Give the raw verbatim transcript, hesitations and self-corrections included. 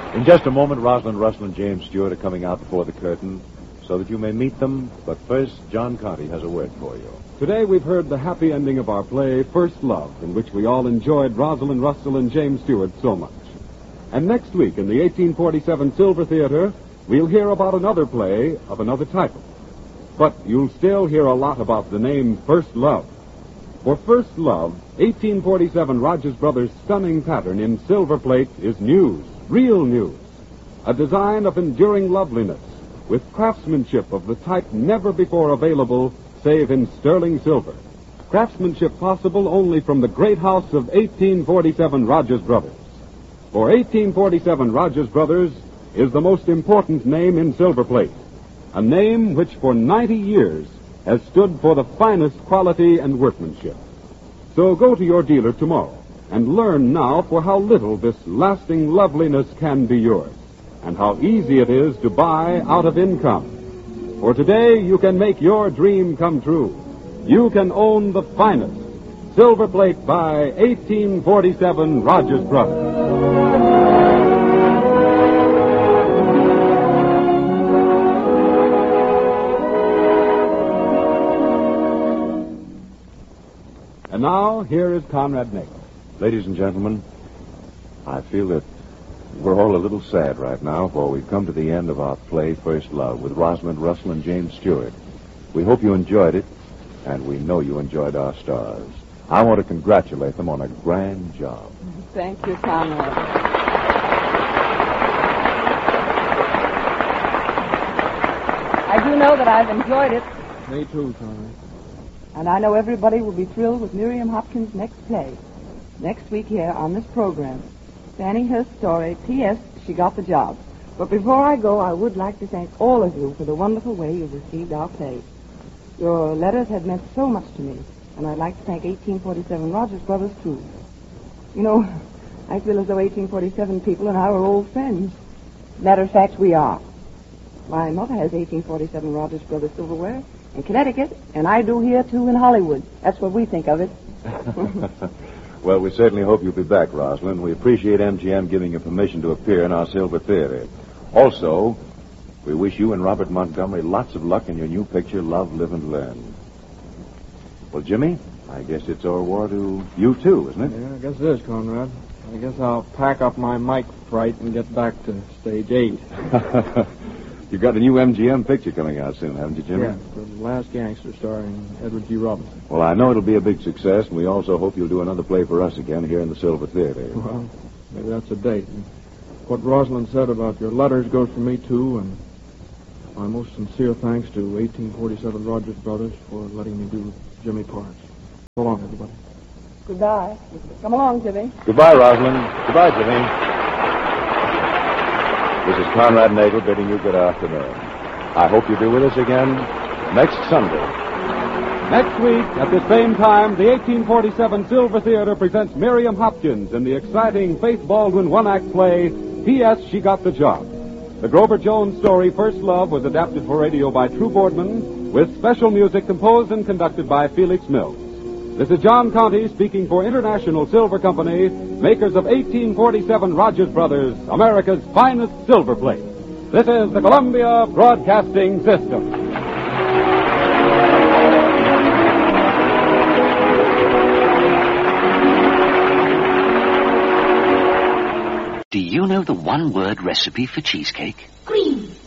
In just a moment, Rosalind Russell and James Stewart are coming out before the curtain so that you may meet them. But first, John Conte has a word for you. Today we've heard the happy ending of our play, First Love, in which we all enjoyed Rosalind Russell and James Stewart so much. And next week in the eighteen forty-seven Silver Theater, we'll hear about another play of another title. But you'll still hear a lot about the name First Love. For First Love, eighteen forty-seven Rogers Brothers' stunning pattern in silver plate is news, real news. A design of enduring loveliness with craftsmanship of the type never before available save in sterling silver. Craftsmanship possible only from the great house of eighteen forty-seven Rogers Brothers. For eighteen forty-seven Rogers Brothers is the most important name in silver plate. A name which for ninety years has stood for the finest quality and workmanship. So go to your dealer tomorrow and learn now for how little this lasting loveliness can be yours, and how easy it is to buy out of income. For today you can make your dream come true. You can own the finest silver plate by eighteen forty-seven Rogers Brothers. And now, here is Conrad Nagel. Ladies and gentlemen, I feel that we're all a little sad right now, for we've come to the end of our play, First Love, with Rosalind Russell and James Stewart. We hope you enjoyed it, and we know you enjoyed our stars. I want to congratulate them on a grand job. Thank you, Conrad. I do know that I've enjoyed it. Me too, Conrad. And I know everybody will be thrilled with Miriam Hopkins' next play. Next week here on this program. Fanning her story, P S. She got the job. But before I go, I would like to thank all of you for the wonderful way you've received our play. Your letters have meant so much to me, and I'd like to thank eighteen forty-seven Rogers Brothers, too. You know, I feel as though eighteen forty-seven people and I were old friends. Matter of fact, we are. My mother has eighteen forty-seven Rogers Brothers silverware in Connecticut, and I do here, too, in Hollywood. That's what we think of it. Well, we certainly hope you'll be back, Rosalind. We appreciate M G M giving you permission to appear in our Silver Theater. Also, we wish you and Robert Montgomery lots of luck in your new picture, Love, Live, and Learn. Well, Jimmy, I guess it's au revoir to you, too, isn't it? Yeah, I guess it is, Conrad. I guess I'll pack up my mic fright and get back to stage eight. You've got a new M G M picture coming out soon, haven't you, Jimmy? Yeah, The Last Gangster, starring Edward G. Robinson. Well, I know it'll be a big success, and we also hope you'll do another play for us again here in the Silver Theater. Well, maybe that's a date. And what Rosalind said about your letters goes for me, too, and my most sincere thanks to eighteen forty-seven Rogers Brothers for letting me do Jimmy parts. So long, everybody. Goodbye. Come along, Jimmy. Goodbye, Rosalind. Goodbye, Jimmy. This is Conrad Nagel bidding you good afternoon. I hope you'll be with us again next Sunday. Next week, at the same time, the eighteen forty-seven Silver Theater presents Miriam Hopkins in the exciting Faith Baldwin one-act play, P S. She Got the Job. The Grover Jones story, First Love, was adapted for radio by True Boardman, with special music composed and conducted by Felix Mills. This is John Conte speaking for International Silver Company, makers of eighteen forty-seven Rogers Brothers, America's finest silver plate. This is the Columbia Broadcasting System. Do you know the one-word recipe for cheesecake? Green.